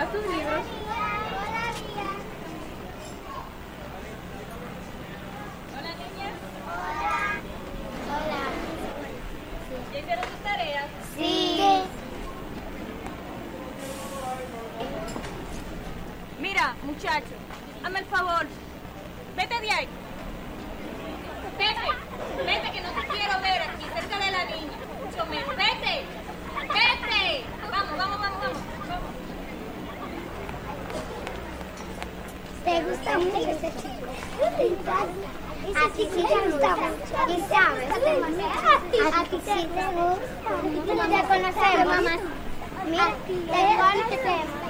a tus libros. Hola, niñas. Hola. ¿Ya hicieron sus tareas? Sí. Mira, muchacho, hazme el favor. Vete de ahí. Vete que no te quiero ver aquí cerca de la niña. Mucho menos. Vete. Vamos. ¿Te gusta mucho ese chico? A ti sí te gusta mucho. ¿Y sabes? A ti sí te gusta. Ya conocemos. Mira, te conocemos.